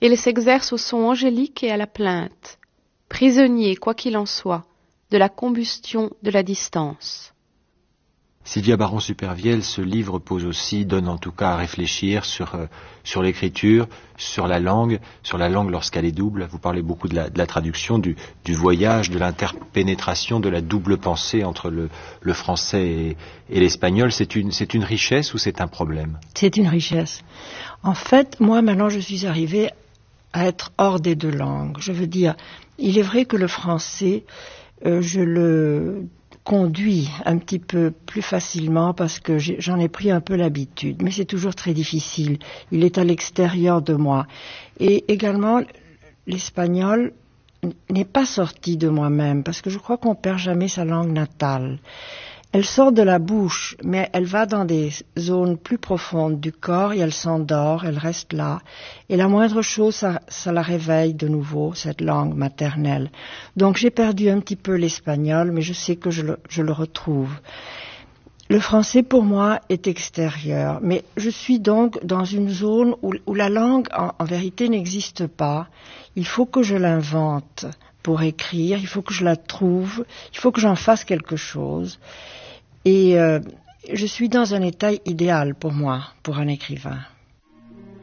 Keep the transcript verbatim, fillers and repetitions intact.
Il s'exerce au son angélique et à la plainte, prisonnier, quoi qu'il en soit, de la combustion de la distance. Sylvia Baron-Supervielle, ce livre pose aussi, donne en tout cas à réfléchir sur, euh, sur l'écriture, sur la langue, sur la langue lorsqu'elle est double. Vous parlez beaucoup de la, de la traduction, du, du voyage, de l'interpénétration, de la double pensée entre le, le français et, et l'espagnol. C'est une, c'est une richesse ou c'est un problème? C'est une richesse. En fait, moi maintenant je suis arrivée à être hors des deux langues. Je veux dire, il est vrai que le français, euh, je le conduit un petit peu plus facilement parce que j'en ai pris un peu l'habitude, mais c'est toujours très difficile. Il est à l'extérieur de moi. Et également, l'espagnol n'est pas sorti de moi-même parce que je crois qu'on perd jamais sa langue natale. Elle sort de la bouche, mais elle va dans des zones plus profondes du corps et elle s'endort, elle reste là. Et la moindre chose, ça, ça la réveille de nouveau, cette langue maternelle. Donc j'ai perdu un petit peu l'espagnol, mais je sais que je le, je le retrouve. Le français, pour moi, est extérieur. Mais je suis donc dans une zone où, où la langue, en, en vérité, n'existe pas. Il faut que je l'invente pour écrire, il faut que je la trouve, il faut que j'en fasse quelque chose. Et euh, je suis dans un état idéal pour moi, pour un écrivain.